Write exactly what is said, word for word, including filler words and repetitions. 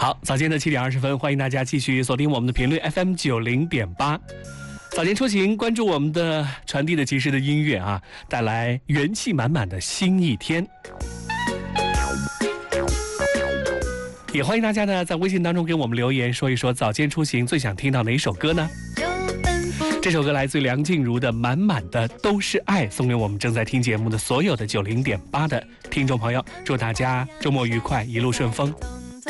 好，早间的七点二十分，欢迎大家继续锁定我们的频率 F M 九零点八。早间出行，关注我们的传递的及时的音乐啊，带来元气满满的新一天。也欢迎大家呢在微信当中给我们留言，说一说早间出行最想听到哪一首歌呢？这首歌来自梁静茹的《满满的都是爱》，送给我们正在听节目的所有的九零点八的听众朋友，祝大家周末愉快，一路顺风。